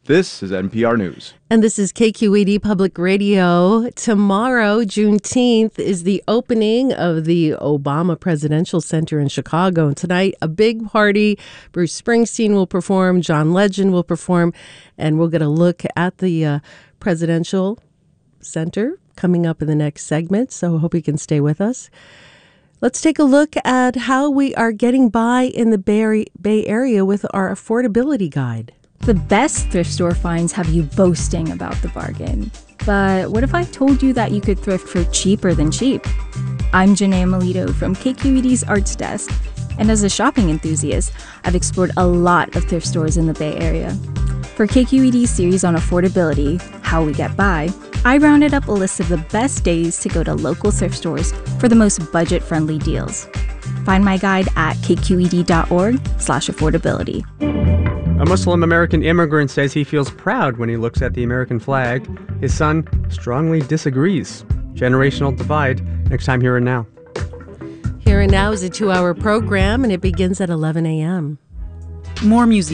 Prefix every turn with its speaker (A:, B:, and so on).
A: This is NPR News.
B: And this is KQED Public Radio. Tomorrow, Juneteenth, is the opening of the Obama Presidential Center in Chicago. And tonight, a big party. Bruce Springsteen will perform, John Legend will perform, and we'll get a look at the Presidential Center coming up in the next segment. So I hope you can stay with us. Let's take a look at how we are getting by in the Bay Area with our affordability guide.
C: The best thrift store finds have you boasting about the bargain. But what if I told you that you could thrift for cheaper than cheap? I'm Janae Melito from KQED's Arts Desk, and as a shopping enthusiast, I've explored a lot of thrift stores in the Bay Area. For KQED's series on affordability, How We Get By, I rounded up a list of the best days to go to local thrift stores for the most budget-friendly deals. Find my guide at kqed.org/affordability.
D: A Muslim American immigrant says he feels proud when he looks at the American flag. His son strongly disagrees. Generational divide, next time Here and Now.
B: Here and Now is a 2-hour program, and it begins at 11 a.m.
E: More music.